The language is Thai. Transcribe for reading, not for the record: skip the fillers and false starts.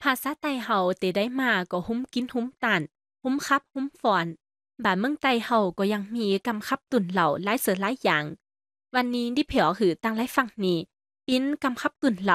าษาไต้เฮาเตได้มาก็หุ้มกินหุ้มตันหุ้มคับหุ้มฟอนบ้านเมืองไต้เฮาก็ยังมีกำคับตุ่นเหล่าหลายเสือหลายอย่างวันนี้ที่เผียวคือตั้งไล่ฟังนี้ปิ้นกำคับตุ่นเหล่า